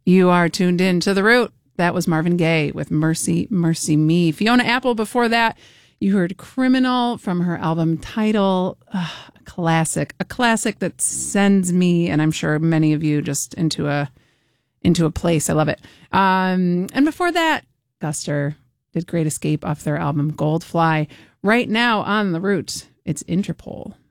You are tuned in to The Root. That was Marvin Gaye with Mercy, Mercy Me. Fiona Apple before that. You heard Criminal from her album Tidal. A classic that sends me, and I'm sure many of you, just into a place. I love it. And before that, Guster did Great Escape off their album Goldfly. Right now on The Root, it's Interpol.